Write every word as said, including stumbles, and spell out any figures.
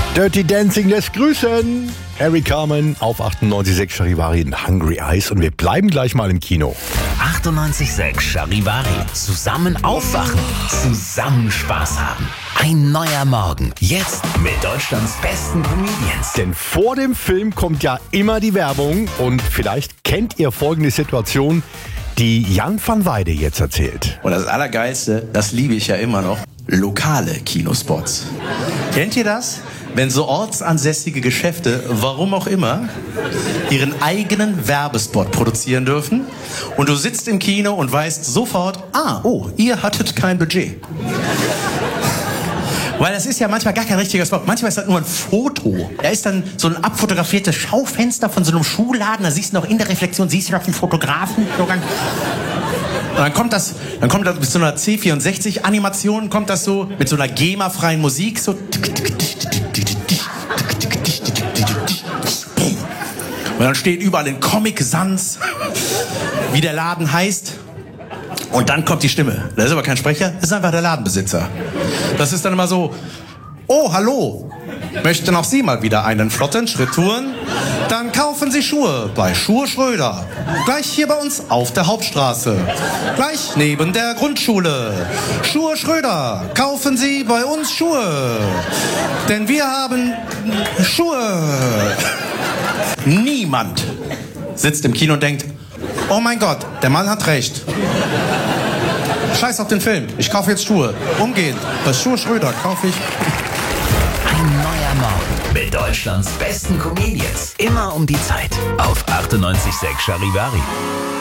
Dirty Dancing lässt grüßen. Harry Carmen auf achtundneunzig Komma sechs Charivari in Hungry Eyes. Und wir bleiben gleich mal im Kino. achtundneunzig Komma sechs Charivari. Zusammen aufwachen. Zusammen Spaß haben. Ein neuer Morgen. Jetzt mit Deutschlands besten Comedians. Denn vor dem Film kommt ja immer die Werbung. Und vielleicht kennt ihr folgende Situation, die Jan van Weide jetzt erzählt. Und das Allergeilste, das liebe ich ja immer noch, lokale Kinospots. Kennt ihr das? Wenn so ortsansässige Geschäfte, warum auch immer, ihren eigenen Werbespot produzieren dürfen und du sitzt im Kino und weißt sofort, ah, oh, ihr hattet kein Budget. Weil das ist ja manchmal gar kein richtiger Spot. Manchmal ist das nur ein Foto. Da ist dann so ein abfotografiertes Schaufenster von so einem Schuhladen. Da siehst du noch in der Reflexion, siehst du noch den Fotografen. Und dann kommt das, dann kommt das mit so einer C vierundsechzig Animation, kommt das so mit so einer GEMA-freien Musik, so. Und dann steht überall in Comic Sans, wie der Laden heißt. Und dann kommt die Stimme. Das ist aber kein Sprecher, das ist einfach der Ladenbesitzer. Das ist dann immer so, oh, hallo, möchten auch Sie mal wieder einen flotten Schritt tun? Dann kaufen Sie Schuhe bei Schuhe Schröder. Gleich hier bei uns auf der Hauptstraße. Gleich neben der Grundschule. Schuhe Schröder, kaufen Sie bei uns Schuhe. Denn wir haben Schuhe. Niemand sitzt im Kino und denkt, oh mein Gott, der Mann hat recht. Scheiß auf den Film, ich kaufe jetzt Schuhe. Umgehend, bei Schuhe Schröder kaufe ich... Ein neuer Morgen mit Deutschlands besten Comedians. Immer um die Zeit auf achtundneunzig Komma sechs Charivari.